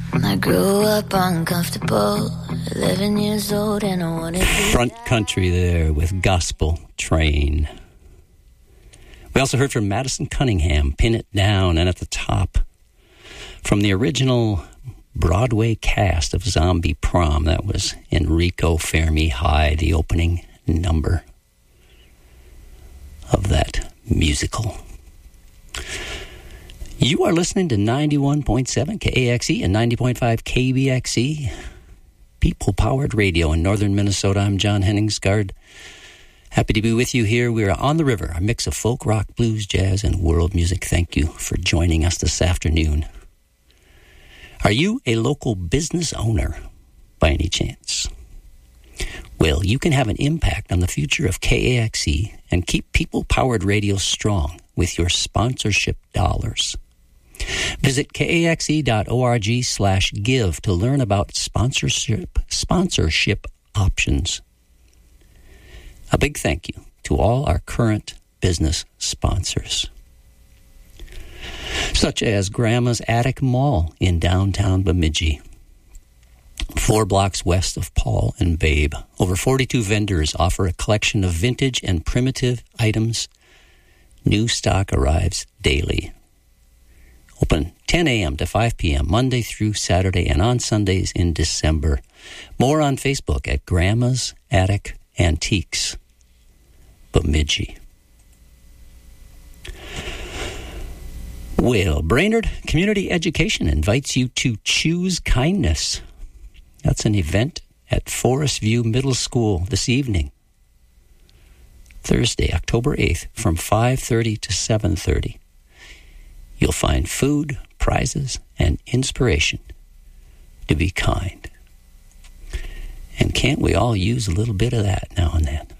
I grew up uncomfortable, 11 years old, and I wanted to... Front Country there with Gospel Train. We also heard from Madison Cunningham, Pin It Down, and at the top, from the original Broadway cast of Zombie Prom, that was Enrico Fermi High, the opening number of that musical. You are listening to 91.7 KAXE and 90.5 KBXE, people-powered radio in northern Minnesota. I'm John Henningsgaard. Happy to be with you here. We are on the river, a mix of folk, rock, blues, jazz, and world music. Thank you for joining us this afternoon. Are you a local business owner by any chance? Well, you can have an impact on the future of KAXE and keep people-powered radio strong with your sponsorship dollars. Visit kaxe.org/give to learn about sponsorship options. A big thank you to all our current business sponsors, such as Grandma's Attic Mall in downtown Bemidji, 4 blocks west of Paul and Babe. Over 42 vendors offer a collection of vintage and primitive items. New stock arrives daily. Open 10 a.m. to 5 p.m. Monday through Saturday and on Sundays in December. More on Facebook at Grandma's Attic Antiques, Bemidji. Well, Brainerd Community Education invites you to Choose Kindness. That's an event at Forest View Middle School this evening, Thursday, October 8th, from 5:30 to 7:30. You'll find food, prizes, and inspiration to be kind. And can't we all use a little bit of that now and then?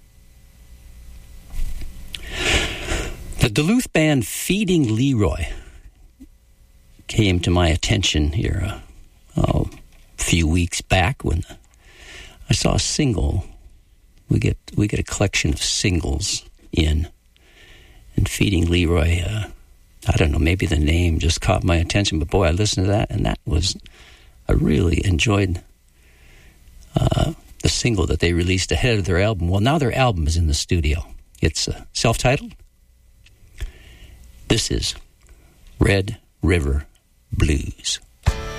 The Duluth band Feeding Leroy came to my attention here a few weeks back when I saw a single. We get a collection of singles in, and Feeding Leroy, I don't know, maybe the name just caught my attention, but boy, I listened to that, and I really enjoyed the single that they released ahead of their album. Well, now their album is in the studio. It's self-titled. This is Red River Blues.